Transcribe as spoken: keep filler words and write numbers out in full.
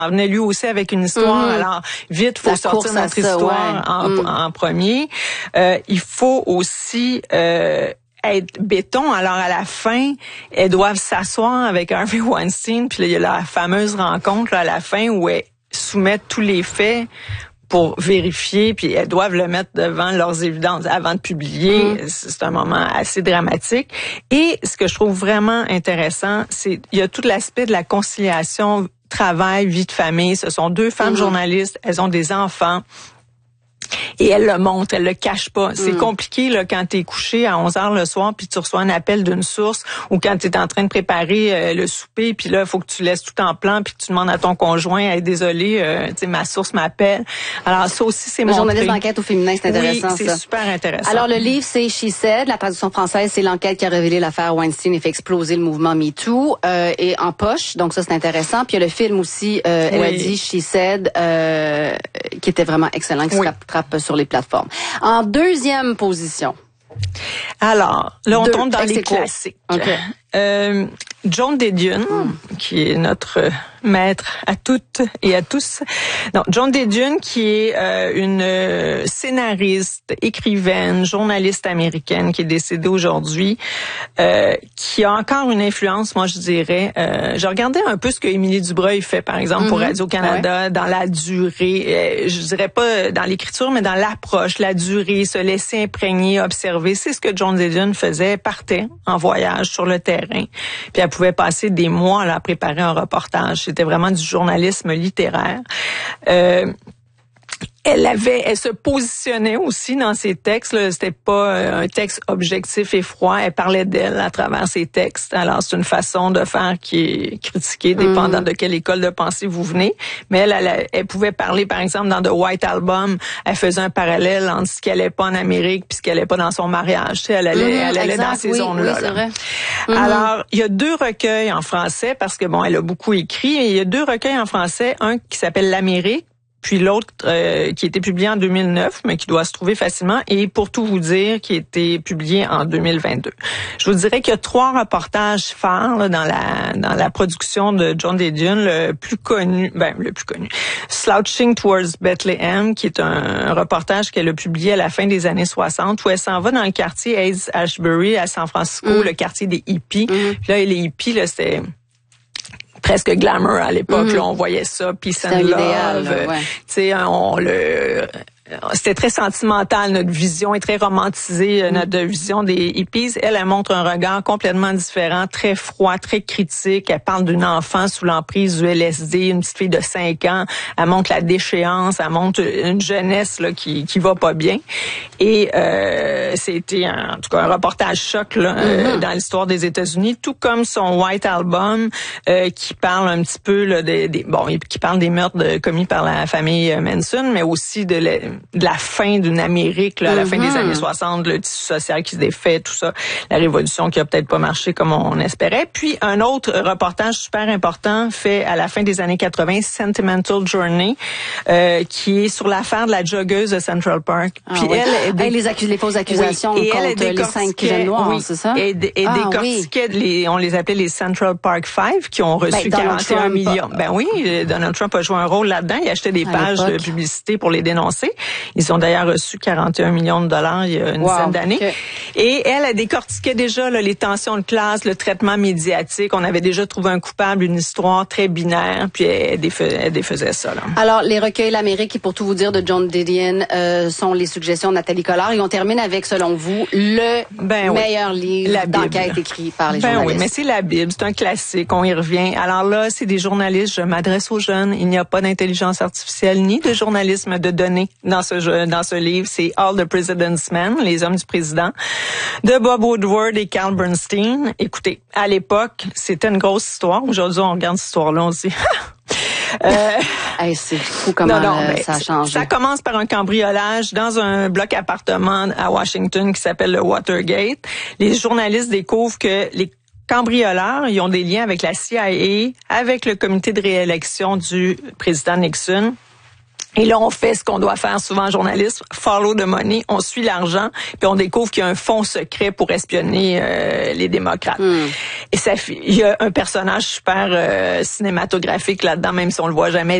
On venait lui aussi avec une histoire. Mm-hmm. Alors, vite, faut La sortir notre ça, histoire ouais. en, mm. en premier. Euh, il faut aussi euh, être béton. Alors, à la fin, elles doivent s'asseoir avec Harvey Weinstein. Puis là, il y a la fameuse rencontre là, à la fin où elles soumettent tous les faits pour vérifier, puis elles doivent le mettre devant leurs évidences avant de publier. Mmh. C'est un moment assez dramatique. Et ce que je trouve vraiment intéressant, c'est il y a tout l'aspect de la conciliation travail, vie de famille. Ce sont deux femmes mmh. journalistes, elles ont des enfants. Et elle le montre, elle le cache pas. C'est mm. compliqué là quand t'es couché à onze heures le soir puis tu reçois un appel d'une source, ou quand t'es en train de préparer euh, le souper puis là il faut que tu laisses tout en plan puis que tu demandes à ton conjoint, hey, désolé, euh, tu sais ma source m'appelle. Alors ça aussi c'est mon journaliste d'enquête au féminin, c'est intéressant. Oui, c'est ça. super intéressant. Alors le livre c'est She Said, la traduction française c'est l'enquête qui a révélé l'affaire Weinstein et fait exploser le mouvement MeToo, euh, et en poche, donc ça c'est intéressant. Puis il y a le film aussi, euh, elle oui. a dit She Said, euh, qui était vraiment excellent, qui oui. se rattrape sur les plateformes. En deuxième position. Alors, là, on Deux. tombe dans fait les cool. classiques. Okay. Euh, Joan Didion, hmm. qui est notre maître à toutes et à tous. Non, Joan Didion, qui est euh, une euh, scénariste, écrivaine, journaliste américaine, qui est décédée aujourd'hui, euh, qui a encore une influence, moi je dirais. Euh, j'ai regardé un peu ce que Émilie Dubreuil fait, par exemple, mm-hmm. pour Radio-Canada, ouais. dans la durée, euh, je dirais pas dans l'écriture, mais dans l'approche, la durée, se laisser imprégner, observer. C'est ce que Joan Didion faisait, partait en voyage sur le terrain. Puis elle pouvait passer des mois là, à préparer un reportage. C'était vraiment du journalisme littéraire. Euh, Elle avait, elle se positionnait aussi dans ses textes. Là, c'était pas un texte objectif et froid. Elle parlait d'elle à travers ses textes. Alors c'est une façon de faire qui est critiquée, dépendant mmh. de quelle école de pensée vous venez. Mais elle, elle, elle pouvait parler, par exemple, dans The White Album, elle faisait un parallèle entre ce qu'elle allait pas en Amérique puis ce qu'elle allait pas dans son mariage. Tu sais, elle allait, mmh, elle allait dans ces oui, zones-là. Oui, c'est là. vrai. Mmh. Alors il y a deux recueils en français parce que bon, elle a beaucoup écrit. Et il y a deux recueils en français, un qui s'appelle L'Amérique, puis l'autre euh, qui a été publié en deux mille neuf, mais qui doit se trouver facilement, et Pour tout vous dire, qui a été publié en deux mille vingt-deux. Je vous dirais qu'il y a trois reportages phares là, dans la dans la production de Joan Didion. Le plus connu, ben le plus connu, Slouching Towards Bethlehem, qui est un, un reportage qu'elle a publié à la fin des années soixante, où elle s'en va dans le quartier Haight-Ashbury à San Francisco, mm. le quartier des hippies. Mm. Puis là, les hippies, là, c'était presque glamour à l'époque, mm-hmm. là, on voyait ça, peace and love, ouais. tu sais, on le, c'était très sentimental, notre vision est très romantisée, mm. notre vision des hippies. Elle, elle montre un regard complètement différent, très froid, très critique. Elle parle d'une enfant sous l'emprise du L S D, une petite fille de cinq ans. Elle montre la déchéance, elle montre une jeunesse là qui qui va pas bien. Et euh, c'était un, en tout cas un reportage choc là, mm-hmm. euh, dans l'histoire des États-Unis, tout comme son White Album euh, qui parle un petit peu là, des, des bon, qui parle des meurtres de, commis par la famille Manson, mais aussi de la, de la fin d'une Amérique, là, à la mm-hmm. fin des années soixante, le tissu social qui se défait, tout ça, la révolution qui a peut-être pas marché comme on espérait. Puis un autre reportage super important fait à la fin des années quatre-vingts, Sentimental Journey, euh, qui est sur l'affaire de la joggeuse de Central Park. Ah, Puis oui. elle, dé... hey, les, accus... les fausses accusations oui. contre elle, les cinq jeunes noirs, oui. c'est ça? Et, et ah, décortiquait, oui. les, on les appelait les Central Park Five, qui ont reçu ben, quarante et un millions. Ben oui, Donald Trump a joué un rôle là-dedans. Il achetait des à pages l'époque. de publicité pour les dénoncer. Ils ont d'ailleurs reçu quarante et un millions de dollars il y a une wow. dizaine d'années. Okay. Et elle, elle décortiquait déjà là, les tensions de classe, le traitement médiatique. On avait déjà trouvé un coupable, une histoire très binaire, puis elle, défais, elle défaisait ça. Là. Alors, les recueils L'Amérique, et Pour tout vous dire, de Joan Didion, euh, sont les suggestions de Nathalie Collard. Et on termine avec, selon vous, le ben meilleur oui. livre d'enquête écrit par les ben journalistes. Oui, mais c'est la Bible, c'est un classique, on y revient. Alors là, c'est des journalistes, je m'adresse aux jeunes, il n'y a pas d'intelligence artificielle ni de journalisme de données dans ce jeu, dans ce livre. C'est All the President's Men, Les hommes du président, de Bob Woodward et Carl Bernstein. Écoutez, à l'époque, c'était une grosse histoire. Aujourd'hui, on regarde cette histoire-là, on se dit... Euh, hey, c'est fou comment non, non, euh, ça a changé. Ça commence par un cambriolage dans un bloc appartement à Washington qui s'appelle le Watergate. Les journalistes découvrent que les cambrioleurs, ils ont des liens avec la C I A, avec le comité de réélection du président Nixon. Et là, on fait ce qu'on doit faire souvent en journalisme, follow the money, on suit l'argent, puis on découvre qu'il y a un fonds secret pour espionner euh, les démocrates. Mm. Et ça, il y a un personnage super euh, cinématographique là-dedans, même si on le voit jamais